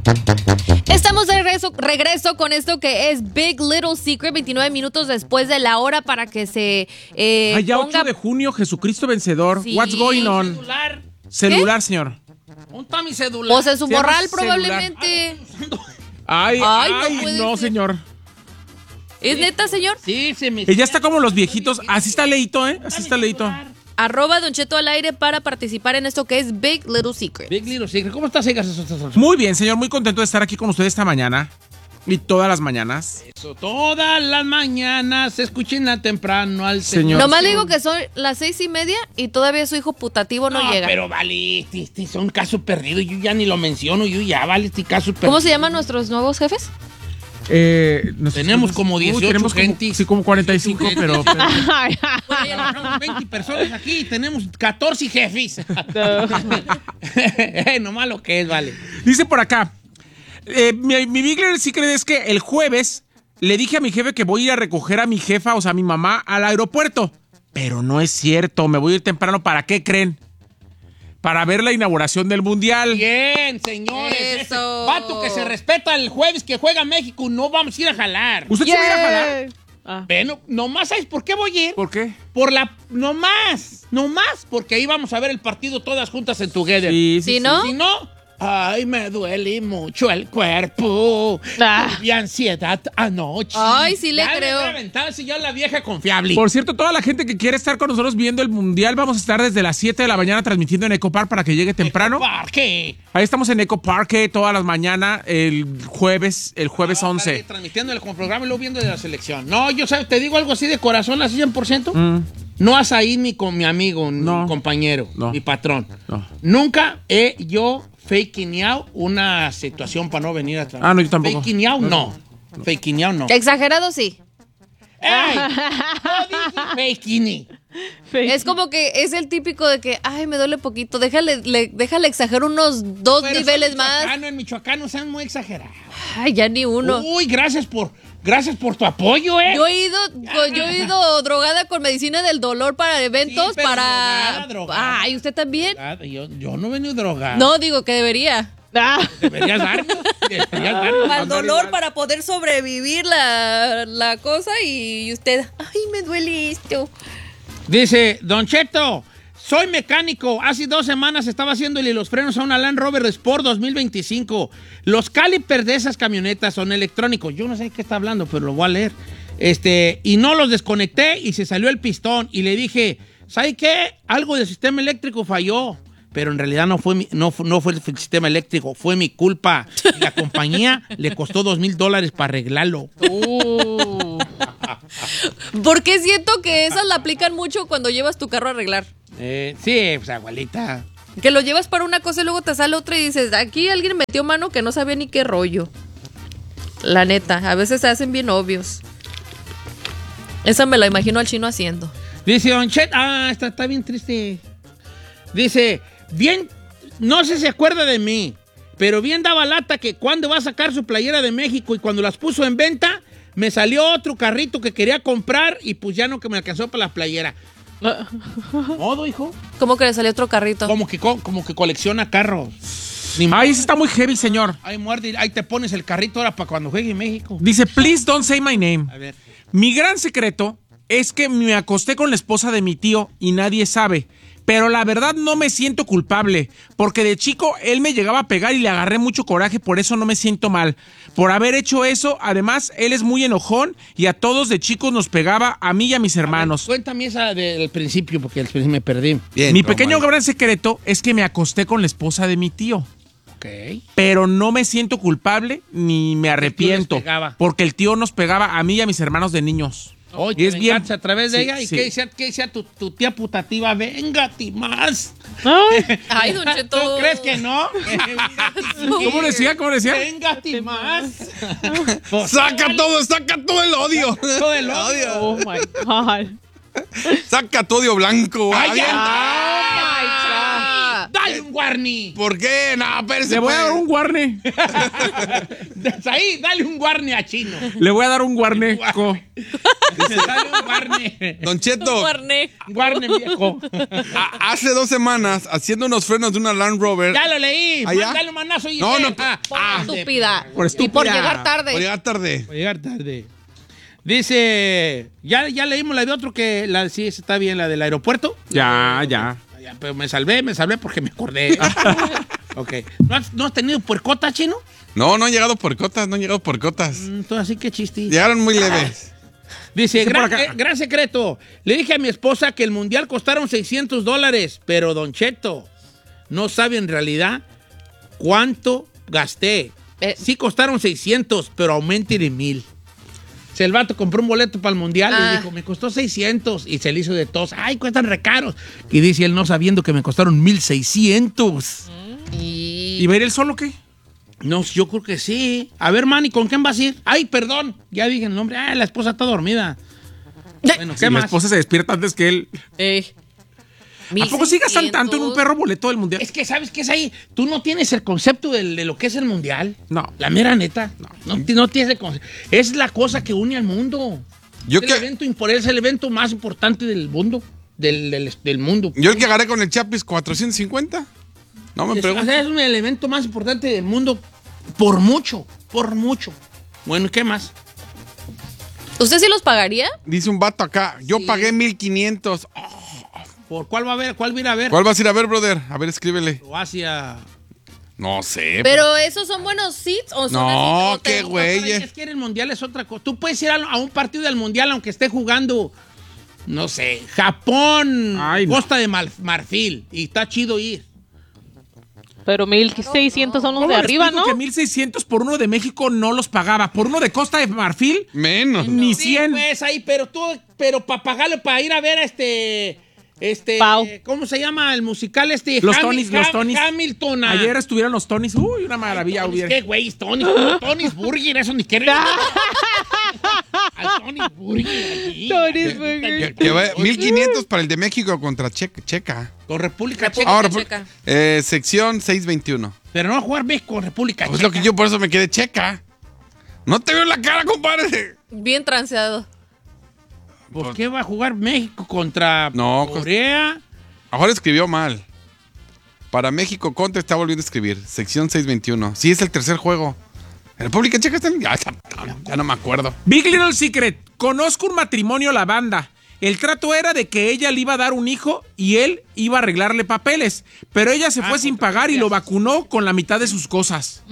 Estamos de regreso con esto que es Big Little Secret, 29 minutos después de la hora para que se ya ponga... 8 de junio, Jesucristo vencedor. Sí. What's going on? Celular, señor. ¿Dónde está mi celular? Pues en su Se llama morral celular. probablemente. Ay, no puede no, ser. señor. ¿Es neta, señor? Sí, se me... Ella está como los viejitos. Así está leíto, ¿eh? Así está leíto. @ Don Cheto al aire para participar en esto que es Big Little Secret. Big Little Secret. ¿Cómo estás, Egas? Muy bien, señor. Muy contento de estar aquí con usted esta mañana. Y todas las mañanas. Eso, todas las mañanas escuchen a temprano al Señor. Nomás le digo que son las 6:30 y todavía su hijo putativo no llega. Pero vale, este es un caso perdido. Yo ya ni lo menciono. Yo ya, vale, este caso perdido. ¿Cómo se llaman nuestros nuevos jefes? Tenemos como 18 tenemos gente. Sí, como 45, pero... Trabajamos 20 personas aquí y tenemos 14 jefes. Nomás lo que es, vale. Dice por acá, mi Big Little Secret es que el jueves le dije a mi jefe que voy a ir a recoger a mi jefa, o sea, a mi mamá, al aeropuerto. Pero no es cierto, me voy a ir temprano. ¿Para qué creen? Para ver la inauguración del Mundial. Bien, señores. Eso. Ese vato que se respeta el jueves que juega México, no vamos a ir a jalar. ¿Usted se va a ir a jalar? Bueno, nomás, ¿sabes por qué voy a ir? ¿Por qué? Nomás, porque ahí vamos a ver el partido todas juntas en Together. ¿Sí, no? Si no, ay, me duele mucho el cuerpo. Y ansiedad anoche. Ay, sí le creo. Aventarse ya la vieja confiable. Por cierto, toda la gente que quiere estar con nosotros viendo el Mundial, vamos a estar desde las 7 de la mañana transmitiendo en Eco Park para que llegue temprano. ¿Qué? Ahí estamos en Eco Park todas las mañanas, el jueves 11. Transmitiéndole como programa y luego viendo de la selección. No, yo te digo algo así de corazón, así 100%. No has ahí ni con mi amigo, ni mi compañero, mi patrón. No. Nunca he yo fakeado una situación para no venir a trabajar. No, yo tampoco. Fakeado no. Fakeado no. Exagerado sí. ¡Ey! No dije fakeini. Es como que es el típico de que, ay, me duele poquito, déjale exagerar unos 2 Pero niveles soy más. michoacano, en Michoacán no sean muy exagerados. Ay, ya ni uno. Uy, gracias por tu apoyo, ¿eh? Yo he ido drogada con medicina del dolor para eventos, Sí, pero para... drogada. Ay, ¿usted también? Yo no he venido drogado. No, digo que debería. Deberías darme. Al dolor para poder sobrevivir la cosa y usted, ay, me duele esto. Dice, Don Cheto, soy mecánico. Hace 2 semanas estaba haciéndole los frenos a una Land Rover Sport 2025. Los calipers de esas camionetas son electrónicos. Yo no sé de qué está hablando, pero lo voy a leer. Y no los desconecté y se salió el pistón. Y le dije, ¿sabe qué? Algo del sistema eléctrico falló. Pero en realidad no fue el sistema eléctrico, fue mi culpa. Y la compañía le costó $2,000 para arreglarlo. Porque siento que esas la aplican mucho cuando llevas tu carro a arreglar. Sí, pues abuelita. Que lo llevas para una cosa y luego te sale otra y dices, aquí alguien metió mano que no sabía ni qué rollo. La neta, a veces se hacen bien obvios. Esa me la imagino al chino haciendo. Dice Don Chet, está bien triste. Dice, bien, no sé si se acuerda de mí, pero bien daba lata que cuando va a sacar su playera de México y cuando las puso en venta, me salió otro carrito que quería comprar y pues ya no que me alcanzó para la playera. ¿Modo, hijo? ¿Cómo que le salió otro carrito? Como que colecciona carros. Ay, ese está muy heavy, señor. Ay, muerde, ahí te pones el carrito ahora para cuando juegue en México. Dice, please don't say my name. A ver. Mi gran secreto es que me acosté con la esposa de mi tío y nadie sabe. Pero la verdad no me siento culpable, porque de chico él me llegaba a pegar y le agarré mucho coraje, por eso no me siento mal. Por haber hecho eso, además, él es muy enojón y a todos de chicos nos pegaba, a mí y a mis hermanos. Cuéntame esa del principio, porque al principio me perdí. Bien, Mi pequeño gran secreto es que me acosté con la esposa de mi tío. Ok. Pero no me siento culpable ni me arrepiento, les pegaba. porque el tío nos pegaba a mí y a mis hermanos de niños. Oye, Y es bien. a través de Sí, ella. ¿Y sí. qué decía tu tía putativa? Véngate más. Ay, Don Cheto. ¿Tú crees que no? ¿Cómo decía? Véngate más. Saca todo el odio. Todo el odio. Oh my God. Saca tu odio blanco. Ay, Avienta. ay, dale un un Warney. ¿Por qué? No, espérese. Le voy a dar un guarne. Ahí, dale un Warney a Chino. Le voy a dar un guarneco. Dice, dale un Warney. Don Cheto, Guarné. Warney viejo. hace 2 semanas, haciendo unos frenos de una Land Rover. Ya lo leí. ¿Allá? Dale un manazo y No, no, Estúpida. Por estúpida. Y por llegar tarde. Por llegar tarde. Voy a llegar tarde. Dice, ya leímos la de otro que sí, está bien, la del aeropuerto. Ya. Ya, pero me salvé porque me acordé. Ok. ¿No has tenido puercota, Chino? No han llegado puercotas, Entonces, así que chiste. Llegaron muy leves. Dice, por acá. gran secreto. Le dije a mi esposa que el mundial costaron $600, pero Don Cheto no sabe en realidad cuánto gasté. Sí costaron 600, pero aumenten en 1,000. El vato compró un boleto para el mundial y dijo, me costó 600 y se le hizo de tos. Ay, cuestan recaros. Y dice él, no sabiendo que me costaron 1,600. ¿Y va a ir él solo o qué? No, yo creo que sí. A ver, Manny, ¿con quién vas a ir? Ay, perdón. Ya dije el nombre. La esposa está dormida. Bueno, ¿qué Si más? la esposa se despierta antes que él. ¿A poco sí gastan tanto en un perro boleto del mundial? Es que, ¿sabes qué es ahí? Tú no tienes el concepto de lo que es el mundial. No. La mera neta. No tienes el concepto. Es la cosa que une al mundo. Es el evento más importante del mundo. Del mundo. Yo el que agarré con el Chapis, 450. No me preguntes. Es un evento más importante del mundo por mucho. Bueno, ¿qué más? ¿Usted sí los pagaría? Dice un vato acá, yo pagué 1,500. ¿Por cuál va a ver? ¿Cuál va a ir a ver? ¿Cuál vas a ir a ver, brother? A ver, escríbele. Croacia. No sé. ¿Pero esos son buenos seats o son No, así, o te- qué güey. Es que ir al mundial es otra cosa. Tú puedes ir a un partido del mundial aunque esté jugando, no sé, Japón, Ay, no. Costa de Marfil. Y está chido ir. Pero 1,600 son los ¿Cómo de le arriba, explico ¿no? que 1,600 por uno de México no los pagaba? Por uno de Costa de Marfil, Menos. ni Sí, 100. pues ahí, pero para pagarlo, para ir a ver Pau. ¿cómo se llama el musical Los Tonys. Hamilton. Ayer estuvieron los Tonys. Uy, una maravilla. Tonys, hubiera. ¿qué güey? Tony's Burger, eso ni quiere. Al Tony's Burger allí. Tony's Burger. Que va 1,500 para el de México contra Checa. Con República Checa. Ahora, Checa. sección 621. Pero no a jugar México con República Pues Checa. lo que yo por eso me quedé Checa. No te veo la cara, compadre. Bien transeado. ¿Por qué va a jugar México contra No, Corea? Ahora escribió mal. Para México contra está volviendo a escribir. Sección 621. Sí, es el tercer juego. ¿En República Checa están? Ya no me acuerdo. Big Little Secret. Conozco un matrimonio lavanda. El trato era de que ella le iba a dar un hijo y él iba a arreglarle papeles. Pero ella se fue sin pagar y lo vacunó con la mitad de sus cosas.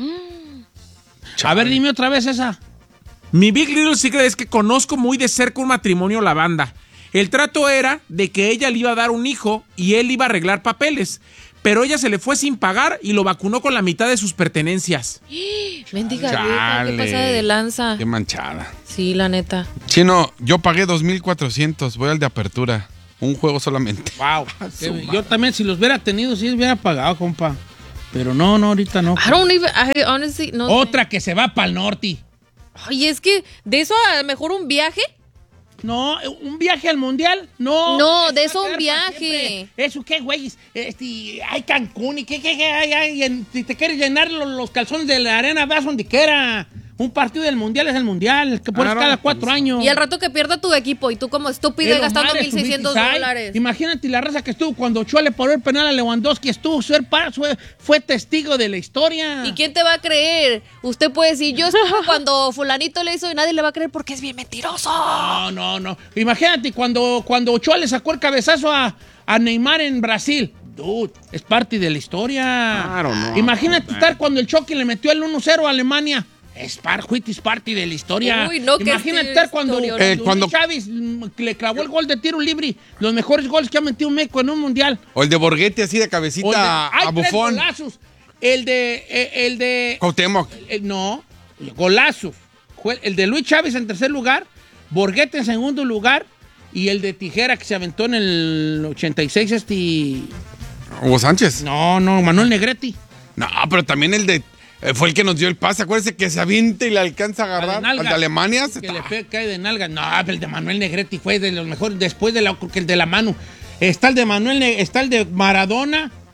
A ver, dime otra vez esa. Mi Big Little Secret es que conozco muy de cerca un matrimonio lavanda. El trato era de que ella le iba a dar un hijo y él iba a arreglar papeles. Pero ella se le fue sin pagar y lo vacunó con la mitad de sus pertenencias. Mendiga vieja, Chale. ¿qué pasa de lanza? Qué manchada. Sí, la neta. Chino, yo pagué 2,400. Voy al de apertura. Un juego solamente. Wow. Yo también, si los hubiera tenido, sí los hubiera pagado, compa. Pero no, ahorita no. I don't even, honestly, no sé. Otra que se va para el norte. Ay, es que de eso a lo mejor un viaje. No, un viaje al mundial, no. No, de eso Va a un quedar para viaje. siempre. Eso, ¿qué, güey? Hay Cancún y qué hay. Si te quieres llenar los calzones de la arena, vas donde quiera. Un partido del mundial es el mundial, el que pones Claro, cada 4 años. Y al rato que pierda tu equipo y tú como estúpido y gastando $1,600. Imagínate la raza que estuvo cuando Ochoa le paró el penal a Lewandowski, fue testigo de la historia. ¿Y quién te va a creer? Usted puede decir, yo estuve cuando fulanito le hizo y nadie le va a creer porque es bien mentiroso. No. Imagínate cuando Ochoa le sacó el cabezazo a Neymar en Brasil. Dude, es parte de la historia. Claro, no. Imagínate estar cuando el Chucky le metió el 1-0 a Alemania. Es parte de la historia. Uy, no, que imagínate este estar cuando cuando Chávez le clavó el gol de tiro libre. Los mejores goles que ha metido México en un mundial. O el de Borghetti así de O el de- cabecita hay a 3 Bufón. golazos. El de Cuauhtémoc. no, golazos. El de Luis Chávez en tercer lugar, Borghetti en segundo lugar y el de Tijera que se aventó en el 86 Hugo Sánchez. No, Manuel Negrete. No, pero también el de... fue el que nos dio el pase. Acuérdese que se avienta y le alcanza a agarrar. nalga. Al de Alemania. Que le cae de nalga. No, pero el de Manuel Negrete fue de los mejores después que el de la mano. Está el de Maradona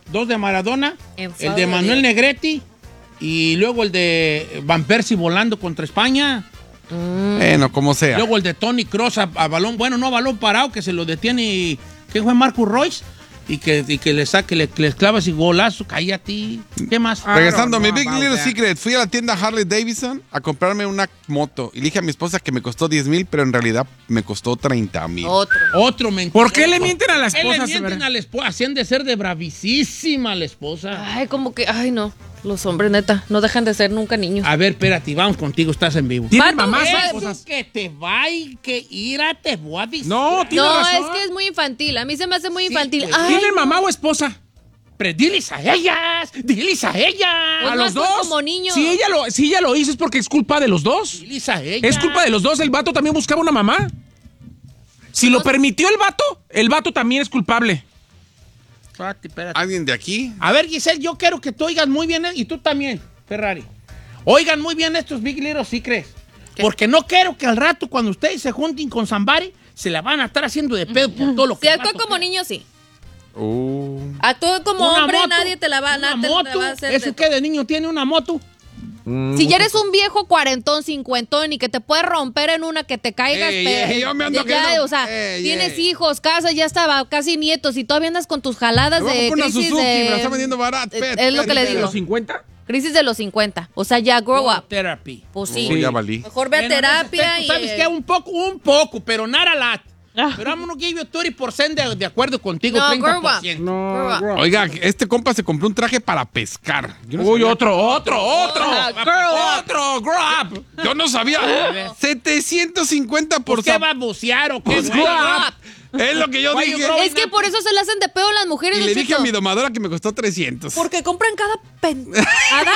2 de Maradona, Enfado el de Manuel Negretti y luego el de Van Persie volando contra España. Bueno, como sea. Luego el de Tony Kroos a balón, bueno, no a balón parado, que se lo detiene, ¿qué fue? Marcus Royce. Y que le clavas y golazo, cállate. ¿Qué más? Regresando a mi Big Little Secret, fui a la tienda Harley Davidson a comprarme una moto. Y le dije a mi esposa que me costó 10,000, pero en realidad me costó 30,000. Otro mentiroso. ¿Por qué le mienten a la ¿Qué esposa? le mienten a la esposa? Hacían de ser de bravísima la esposa. Ay, como que, ay, no. Los hombres, neta, no dejan de ser nunca niños. A ver, espérate, vamos contigo, estás en vivo. ¿Tienen Vato, mamás o eso esposas? Que te va y que ira, te voy a decir. No, tiene No, razón. es que es muy infantil. A mí se me hace muy Sí, infantil. pues. Ay, ¿Tienen mamá o esposa? Pero diles a ellas, diles a ellas. Pues ¿A no, los son dos? como niños. Si ella lo hizo es porque es culpa de los dos. Diles a ellas. Es culpa de los dos. El vato también buscaba una mamá. Si lo permitió el vato también es culpable. Espérate. ¿Alguien de aquí? A ver, Giselle, yo quiero que tú oigas muy bien, y tú también, Ferrari. Oigan muy bien estos Big Little Secrets. Porque no quiero que al rato, cuando ustedes se junten con Zambari, se la van a estar haciendo de pedo por todo lo que Si el actúa vato como quiere. niño, sí. Uh. Actúa como Una hombre, moto, nadie te la va, una te la moto. va a hacer. ¿Eso qué de niño tiene una moto? Si ya eres un viejo cuarentón, cincuentón y que te puedes romper en una que te caigas, Yo me ando ya, quedando- o sea, tienes hijos, casa, ya estaba casi nietos y todavía andas con tus jaladas Me voy a de comprar una crisis Suzuki, me la de... está vendiendo barata. es lo que le ¿De digo. los 50? Crisis de los 50. O sea, ya grow up. Therapy. Pues sí. Uy, ya valí. Mejor ve a Bueno, terapia entonces, y... ¿sabes qué? Un poco, pero not a lot. Pero I'm gonna give you 30% de acuerdo contigo, No, 30%. No, Grow up. Oiga, este compa se compró un traje para pescar. Yo no Uy, sabía- otro. ¡Otro! ¡Grow up! Yo no sabía. 750%. ¿Por qué va a bucear o qué? Pues, güey? grow up. Es lo que yo Why dije. you growing Es que por eso se le hacen de pedo a las mujeres. Y Don le dije Cheto. a mi domadora que me costó 300. Porque compran cada pendejada.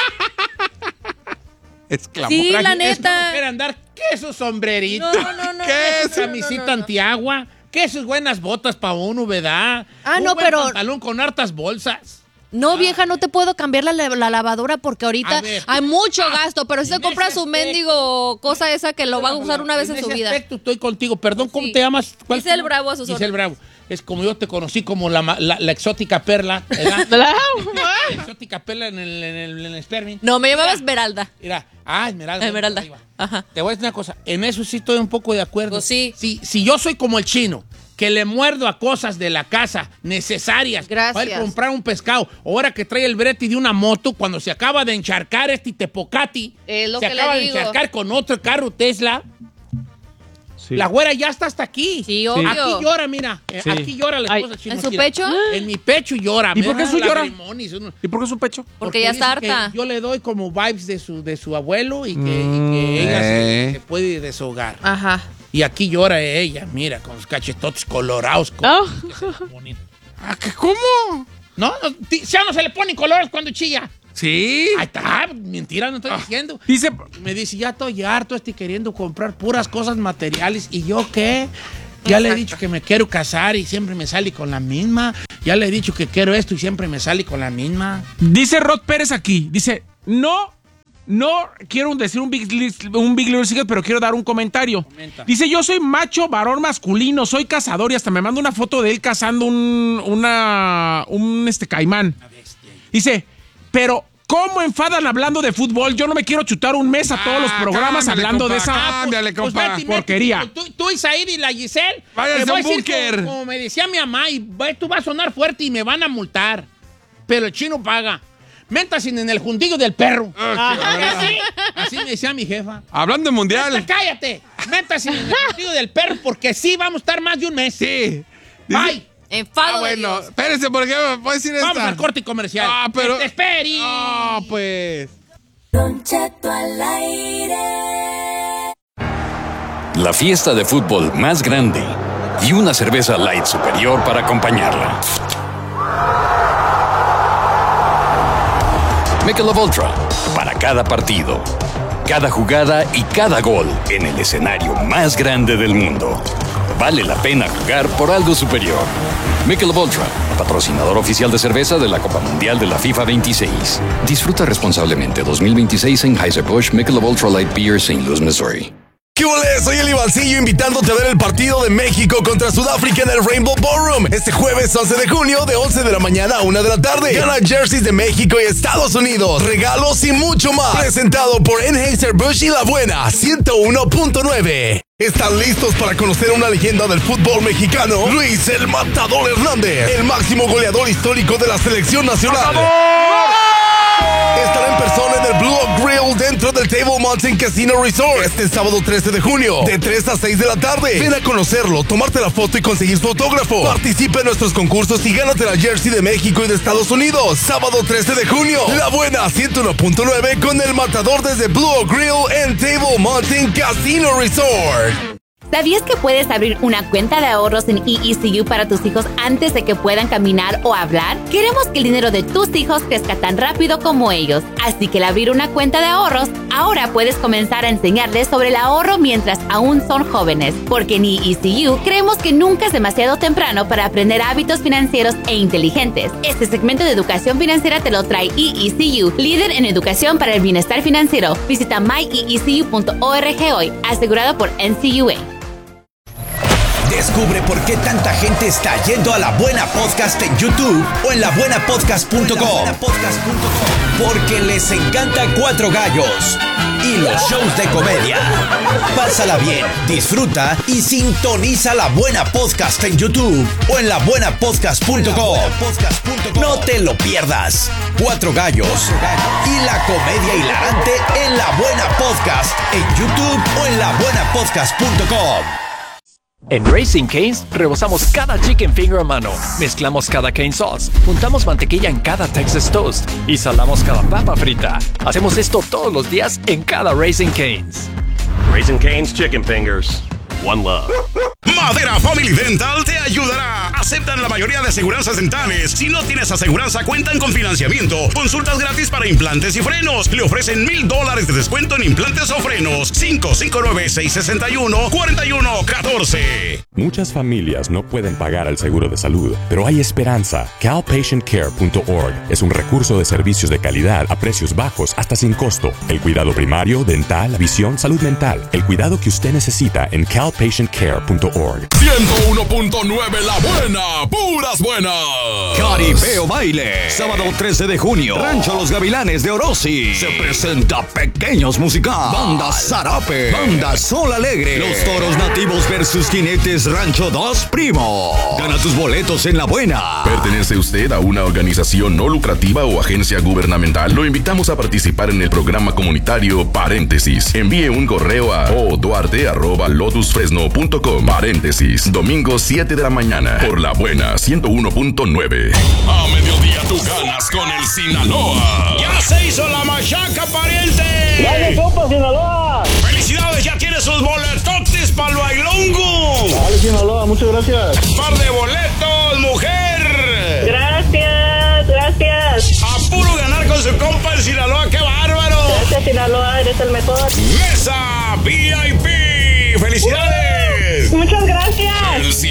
Esclavo. Sí, la Es como neta. quiere andar, que su sombrerito, No. que ¿Qué su camisita antiagua, que sus buenas botas para uno, ¿verdad? Ah, Un no, buen pero- pantalón con hartas bolsas. No, vieja, no te puedo cambiar la lavadora porque ahorita A ver. hay mucho gasto, pero si en se compra ese su aspecto- mendigo cosa esa que lo va a usar una vez en su ese vida. aspecto estoy contigo. Perdón, ¿cómo Sí. te llamas? ¿Cuál Giselle es tu- Bravo, a sus Giselle órdenes. Bravo. Es como yo te conocí como la exótica perla, ¿verdad? La exótica perla en el Sperming. No, me llamabas Esmeralda. Mira, Esmeralda. Esmeralda. Ahí va. Ajá. Te voy a decir una cosa, en eso sí estoy un poco de acuerdo. Pues sí. Si yo soy como el chino, que le muerdo a cosas de la casa necesarias Gracias. para ir a comprar un pescado, ahora que trae el brete de una moto, cuando se acaba de encharcar este Tepocati, Es lo se que le acaba de digo. encharcar con otro carro Tesla, Sí. la güera ya está hasta aquí. Sí, obvio. Aquí llora, mira, Sí. aquí llora la esposa Ay, chino. ¿en su mira. pecho? En mi pecho llora. ¿Y por qué me su da llora? lagrimones, uno- ¿Y por qué su pecho? Porque ya está dice que harta. yo le doy como vibes de su abuelo y que ella se puede deshogar. Ajá. Y aquí llora ella, mira, con los cachetotes colorados. Oh. Bonito. ¿Qué? ¿Cómo? No, ya no se le ponen colores cuando chilla. Sí. Ahí está, mentira, no estoy diciendo. Dice, Me dice, ya estoy harto, estoy queriendo comprar puras cosas materiales. ¿Y yo qué? Ya le he dicho que me quiero casar y siempre me sale con la misma. Ya le he dicho que quiero esto y siempre me sale con la misma. dice Rod Pérez aquí, dice, no quiero decir un Big Little Secret, pero quiero dar un comentario. Comenta. Dice, yo soy macho, varón masculino, soy cazador y hasta me manda una foto de él cazando un caimán. Dice, pero ¿cómo enfadan hablando de fútbol? Yo no me quiero chutar un mes a todos los programas cámbiale, hablando compa, de esa... cámbiale, compa. vete, porquería. Tú y Said y la Giselle. Váyanse te voy a un a decir búnker. Como me decía mi mamá, tú vas a sonar fuerte y me van a multar. Pero el chino paga. Méntase en el juntillo del perro. Así me decía mi jefa. Hablando de mundial. Cállate. Métase en el juntillo del perro porque sí vamos a estar más de un mes. Sí. Bye. Enfado de Bueno, Dios. espérese, porque voy a decir esta. Vamos al corte comercial. pero... ¡Te esperi! No, pues... Don Cheto al aire. La fiesta de fútbol más grande y una cerveza light superior para acompañarla. Michelob Ultra, para cada partido, cada jugada y cada gol en el escenario más grande del mundo. Vale la pena jugar por algo superior. Michelob Ultra, patrocinador oficial de cerveza de la Copa Mundial de la FIFA 26. Disfruta responsablemente 2026 en Anheuser-Busch Michelob Ultra Light Beer, St. Louis, Missouri. ¿Qué ole? Soy el Ivancillo invitándote a ver el partido de México contra Sudáfrica en el Rainbow Ballroom este jueves 11 de junio de 11 de la mañana a 1 de la tarde. Gana jerseys de México y Estados Unidos, regalos y mucho más. Presentado por Anheuser-Busch y La Buena 101.9. ¿Están listos para conocer a una leyenda del fútbol mexicano? Luis el Matador Hernández, el máximo goleador histórico de la selección nacional. Estará en persona en el Blue Oak Grill dentro del Table Mountain Casino Resort este sábado 13 de junio, de 3 a 6 de la tarde. Ven a conocerlo, tomarte la foto y conseguir su autógrafo. Participa en nuestros concursos y gánate la jersey de México y de Estados Unidos. Sábado 13 de junio, La Buena 101.9 con el Matador desde Blue Oak Grill en Table Mountain Casino Resort. ¿Sabías que puedes abrir una cuenta de ahorros en EECU para tus hijos antes de que puedan caminar o hablar? Queremos que el dinero de tus hijos crezca tan rápido como ellos. Así que al abrir una cuenta de ahorros, ahora puedes comenzar a enseñarles sobre el ahorro mientras aún son jóvenes. Porque en EECU creemos que nunca es demasiado temprano para aprender hábitos financieros e inteligentes. Este segmento de educación financiera te lo trae EECU, líder en educación para el bienestar financiero. Visita myecu.org hoy, asegurado por NCUA. Descubre por qué tanta gente está yendo a La Buena Podcast en YouTube o en labuenapodcast.com. Porque les encanta Cuatro Gallos y los shows de comedia. Pásala bien, disfruta y sintoniza La Buena Podcast en YouTube o en labuenapodcast.com. No te lo pierdas. Cuatro Gallos y la comedia hilarante en La Buena Podcast en YouTube o en labuenapodcast.com. En Raising Cane's rebozamos cada chicken finger a mano, mezclamos cada cane sauce, juntamos mantequilla en cada Texas Toast y salamos cada papa frita. Hacemos esto todos los días en cada Raising Cane's. Raising Cane's Chicken Fingers. One love. Madera Family Dental te ayudará. Aceptan la mayoría de aseguranzas dentales. Si no tienes aseguranza, cuentan con financiamiento. Consultas gratis para implantes y frenos. Le ofrecen $1,000 de descuento en implantes o frenos. 559-661-4114. Muchas familias no pueden pagar el seguro de salud, pero hay esperanza. CalPatientCare.org es un recurso de servicios de calidad a precios bajos hasta sin costo. El cuidado primario, dental, visión, salud mental. El cuidado que usted necesita en CalPatientCare.org. 101.9 La Buena, puras buenas. Caribeo Baile, sábado 13 de junio, Rancho Los Gavilanes de Orosi. Se presenta Pequeños Musical, Banda Zarape, Banda Sol Alegre, Los Toros Nativos versus Jinetes Rancho 2 Primo. Gana tus boletos en La Buena. ¿Pertenece usted a una organización no lucrativa o agencia gubernamental? Lo invitamos a participar en el programa comunitario Paréntesis. Envíe un correo a oduarte@lotusfresno.com. Paréntesis, domingo 7 de la mañana, por La Buena 101.9. A mediodía tú ganas con el Sinaloa. ¡Ya se hizo la machaca, pariente! ¡Dale, compa, Sinaloa! ¡Felicidades! Ya tiene sus boletotes para el bailongo. Dale, Sinaloa, muchas gracias. ¡Par de boletos, mujer! Gracias, gracias. A puro ganar con su compa el Sinaloa, ¡qué bárbaro! Gracias, Sinaloa, eres el mejor. ¡Mesa VIP! ¡Felicidades!